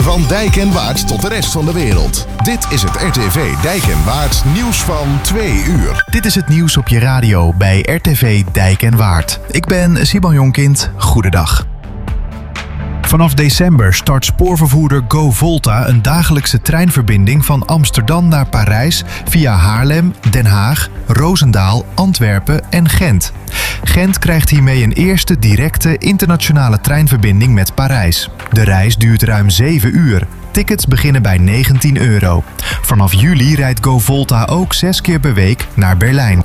Van Dijk en Waard tot de rest van de wereld. Dit is het RTV Dijk en Waard nieuws van 2 uur. Dit is het nieuws op je radio bij RTV Dijk en Waard. Ik ben Simon Jonkind. Goedendag. Vanaf december start spoorvervoerder GoVolta een dagelijkse treinverbinding van Amsterdam naar Parijs via Haarlem, Den Haag, Roosendaal, Antwerpen en Gent. Gent krijgt hiermee een eerste directe internationale treinverbinding met Parijs. De reis duurt ruim 7 uur. Tickets beginnen bij €19. Vanaf juli rijdt GoVolta ook 6 keer per week naar Berlijn.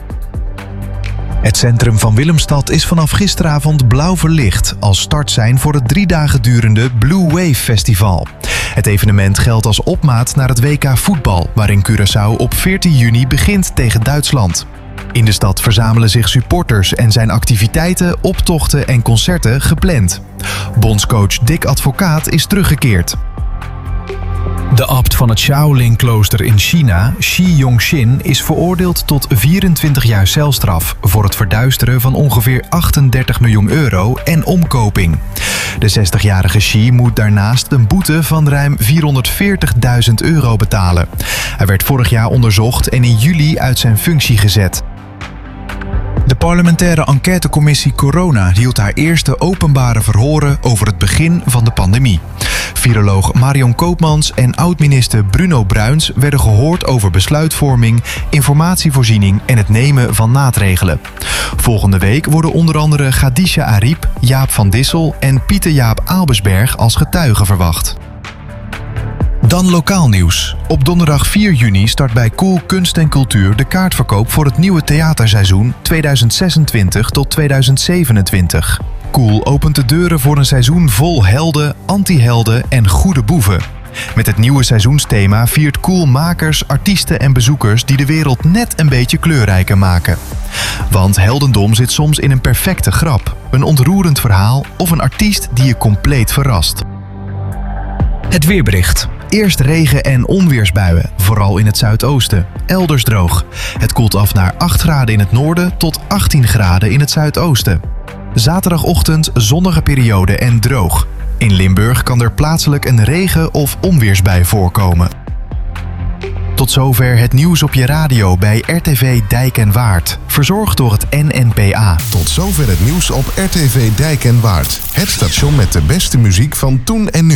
Het centrum van Willemstad is vanaf gisteravond blauw verlicht als startsein voor het 3 dagen durende Blue Wave Festival. Het evenement geldt als opmaat naar het WK voetbal, waarin Curaçao op 14 juni begint tegen Duitsland. In de stad verzamelen zich supporters en zijn activiteiten, optochten en concerten gepland. Bondscoach Dick Advocaat is teruggekeerd. De abt van het Shaolin-klooster in China, Shi Yongxin, is veroordeeld tot 24 jaar celstraf voor het verduisteren van ongeveer €38 miljoen en omkoping. De 60-jarige Shi moet daarnaast een boete van ruim €440.000 betalen. Hij werd vorig jaar onderzocht en in juli uit zijn functie gezet. De parlementaire enquêtecommissie Corona hield haar eerste openbare verhoren over het begin van de pandemie. Viroloog Marion Koopmans en oud-minister Bruno Bruins werden gehoord over besluitvorming, informatievoorziening en het nemen van maatregelen. Volgende week worden onder andere Khadija Ariep, Jaap van Dissel en Pieter Jaap Albersberg als getuigen verwacht. Dan lokaal nieuws. Op donderdag 4 juni start bij Cool Kunst en Cultuur de kaartverkoop voor het nieuwe theaterseizoen 2026 tot 2027. Cool opent de deuren voor een seizoen vol helden, anti-helden en goede boeven. Met het nieuwe seizoensthema viert Cool makers, artiesten en bezoekers die de wereld net een beetje kleurrijker maken. Want heldendom zit soms in een perfecte grap, een ontroerend verhaal of een artiest die je compleet verrast. Het weerbericht. Eerst regen- en onweersbuien, vooral in het zuidoosten. Elders droog. Het koelt af naar 8 graden in het noorden tot 18 graden in het zuidoosten. Zaterdagochtend zonnige periode en droog. In Limburg kan er plaatselijk een regen- of onweersbui voorkomen. Tot zover het nieuws op je radio bij RTV Dijk en Waard. Verzorgd door het NNPA. Tot zover het nieuws op RTV Dijk en Waard. Het station met de beste muziek van toen en nu.